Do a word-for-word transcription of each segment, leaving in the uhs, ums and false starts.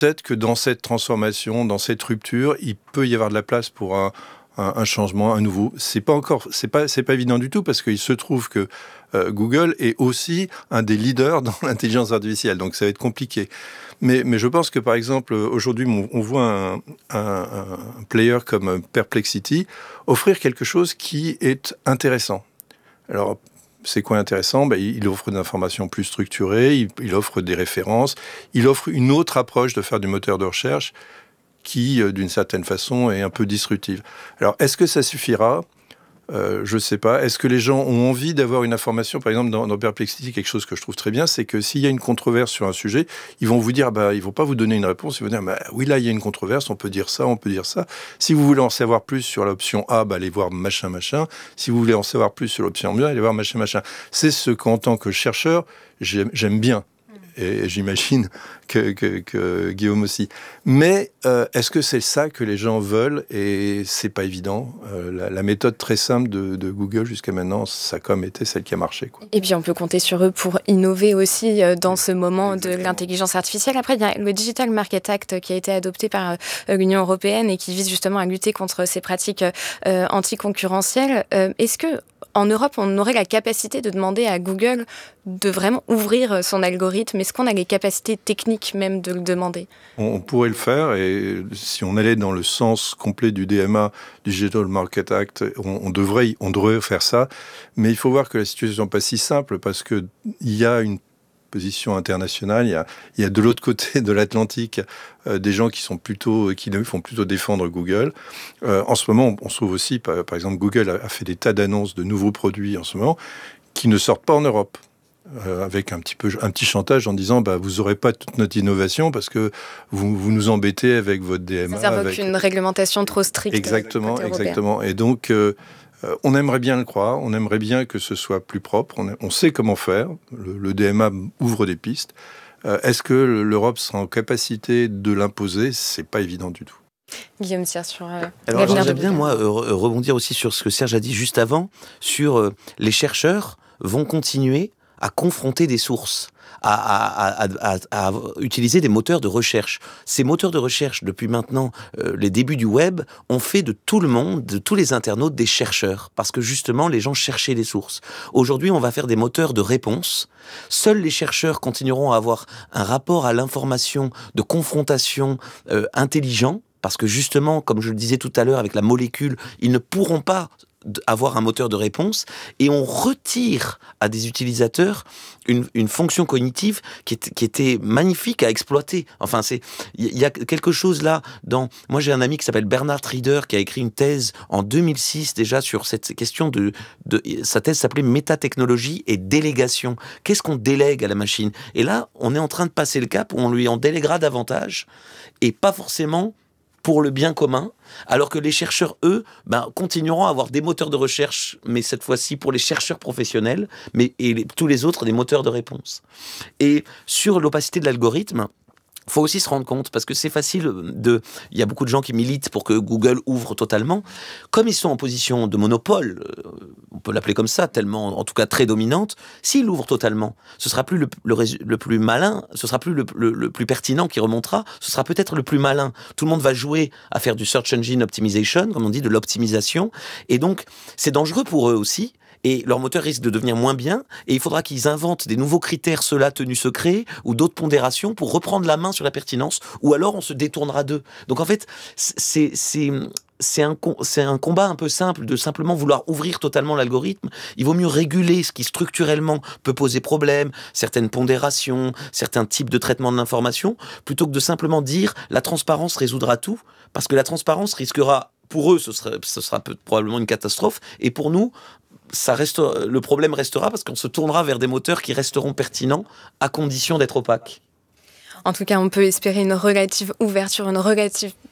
peut-être que dans cette transformation, dans cette rupture, il peut y avoir de la place pour un, un, un changement, un nouveau. C'est pas encore, c'est pas, c'est pas évident du tout parce qu'il se trouve que euh, Google est aussi un des leaders dans l'intelligence artificielle, donc ça va être compliqué. Mais, mais je pense que, par exemple, aujourd'hui, on, on voit un, un, un player comme Perplexity offrir quelque chose qui est intéressant. Alors, c'est quoi intéressant ? Ben, il offre des informations plus structurées, il, il offre des références, il offre une autre approche de faire du moteur de recherche qui, d'une certaine façon, est un peu disruptive. Alors, est-ce que ça suffira ? Euh, je ne sais pas. Est-ce que les gens ont envie d'avoir une information ? Par exemple, dans, dans Perplexity, quelque chose que je trouve très bien, c'est que s'il y a une controverse sur un sujet, ils vont vous dire, bah, ils ne vont pas vous donner une réponse, ils vont dire, bah, oui, là, il y a une controverse, on peut dire ça, on peut dire ça. Si vous voulez en savoir plus sur l'option A, bah, allez voir machin, machin. Si vous voulez en savoir plus sur l'option B, allez voir machin, machin. C'est ce qu'en tant que chercheur, j'aime, j'aime bien. Et j'imagine que, que, que Guillaume aussi. Mais euh, est-ce que c'est ça que les gens veulent ? Et c'est pas évident. Euh, la, la méthode très simple de, de Google jusqu'à maintenant, ça a comme été celle qui a marché, quoi. Et puis on peut compter sur eux pour innover aussi euh, dans ce moment Exactement. de l'intelligence artificielle. Après, il y a le Digital Market Act qui a été adopté par euh, l'Union européenne et qui vise justement à lutter contre ces pratiques euh, anticoncurrentielles. Euh, est-ce que en Europe, on aurait la capacité de demander à Google de vraiment ouvrir son algorithme ? Est-ce qu'on a les capacités techniques même de le demander ? On pourrait le faire, et si on allait dans le sens complet du D M A, du Digital Market Act, on, on, devrait, on devrait faire ça. Mais il faut voir que la situation n'est pas si simple, parce qu'il y a une position internationale, il y a, il y a de l'autre côté de l'Atlantique euh, des gens qui sont plutôt, qui font plutôt défendre Google. Euh, en ce moment, on, on se trouve aussi, par, par exemple, Google a, a fait des tas d'annonces de nouveaux produits en ce moment qui ne sortent pas en Europe. Euh, avec un petit peu un petit chantage en disant bah vous aurez pas toute notre innovation parce que vous, vous nous embêtez avec votre D M A. Ça invoque avec une réglementation trop stricte. Exactement, exactement. Et donc euh, euh, on aimerait bien le croire, on aimerait bien que ce soit plus propre. On, a, on sait comment faire. Le, le D M A ouvre des pistes. Euh, est-ce que l'Europe sera en capacité de l'imposer ? C'est pas évident du tout. Guillaume Sierre sur euh, Alors j'aimerais bien moi euh, rebondir aussi sur ce que Serge a dit juste avant sur euh, les chercheurs vont continuer à confronter des sources, à, à, à, à, à utiliser des moteurs de recherche. Ces moteurs de recherche, depuis maintenant euh, les débuts du web, ont fait de tout le monde, de tous les internautes, des chercheurs. Parce que justement, les gens cherchaient des sources. Aujourd'hui, on va faire des moteurs de réponse. Seuls les chercheurs continueront à avoir un rapport à l'information de confrontation euh, intelligent. Parce que justement, comme je le disais tout à l'heure avec la molécule, ils ne pourront pas avoir un moteur de réponse, et on retire à des utilisateurs une, une fonction cognitive qui, est, qui était magnifique à exploiter. Enfin, c'est il y a quelque chose là dans... Moi, j'ai un ami qui s'appelle Bernard Rieder qui a écrit une thèse en deux mille six déjà sur cette question de... de sa thèse s'appelait « Métatechnologie et délégation ». Qu'est-ce qu'on délègue à la machine ? Et là, on est en train de passer le cap où on lui en délèguera davantage, et pas forcément pour le bien commun, alors que les chercheurs, eux, ben, continueront à avoir des moteurs de recherche, mais cette fois-ci pour les chercheurs professionnels, mais, et les, tous les autres, des moteurs de réponse. Et sur l'opacité de l'algorithme, il faut aussi se rendre compte, parce que c'est facile de... Il y a beaucoup de gens qui militent pour que Google ouvre totalement. Comme ils sont en position de monopole, on peut l'appeler comme ça, tellement, en tout cas très dominante, s'ils ouvrent totalement, ce sera plus le, le, le plus malin, ce sera plus le, le, le plus pertinent qui remontera, ce sera peut-être le plus malin. Tout le monde va jouer à faire du search engine optimization, comme on dit, de l'optimisation. Et donc, c'est dangereux pour eux aussi. Et leur moteur risque de devenir moins bien, et il faudra qu'ils inventent des nouveaux critères, ceux-là tenus secrets, ou d'autres pondérations pour reprendre la main sur la pertinence, ou alors on se détournera d'eux. Donc en fait, c'est, c'est, c'est, un, c'est un combat un peu simple de simplement vouloir ouvrir totalement l'algorithme. Il vaut mieux réguler ce qui structurellement peut poser problème, certaines pondérations, certains types de traitement de l'information, plutôt que de simplement dire la transparence résoudra tout, parce que la transparence risquera, pour eux, ce sera, ce sera probablement une catastrophe, et pour nous, ça reste, le problème restera parce qu'on se tournera vers des moteurs qui resteront pertinents à condition d'être opaques. En tout cas, on peut espérer une relative ouverture, une relative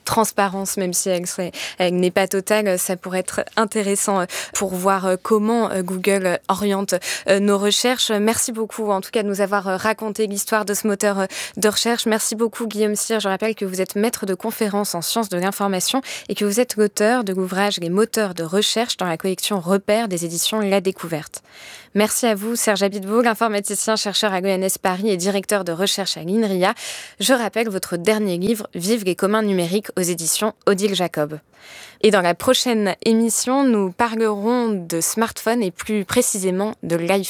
transparence, même si elle, serait, elle n'est pas totale. Ça pourrait être intéressant pour voir comment Google oriente nos recherches. Merci beaucoup, en tout cas, de nous avoir raconté l'histoire de ce moteur de recherche. Merci beaucoup, Guillaume Cyr. Je rappelle que vous êtes maître de conférences en sciences de l'information et que vous êtes l'auteur de l'ouvrage Les moteurs de recherche dans la collection Repères des éditions La Découverte. Merci à vous, Serge Abiteboul, informaticien, chercheur à l'E N S Paris et directeur de recherche à l'INRIA. Je rappelle votre dernier livre, Vive les communs numériques, aux éditions Odile Jacob. Et dans la prochaine émission, nous parlerons de smartphones et plus précisément de l'iPhone.